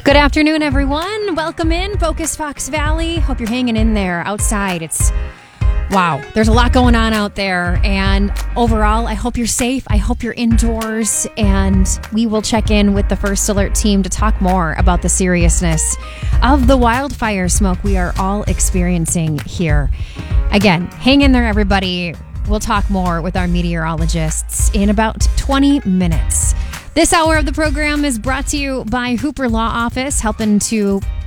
Good afternoon, everyone. Welcome in Focus Fox Valley. Hope you're hanging in there outside. Wow, there's a lot going on out there. And overall, I hope you're safe. I hope you're indoors. And we will check in with the First Alert team to talk more about the seriousness of the wildfire smoke we are all experiencing here. Again, hang in there, everybody. We'll talk more with our meteorologists in about 20 minutes. This hour of the program is brought to you by Hooper Law Office, helping to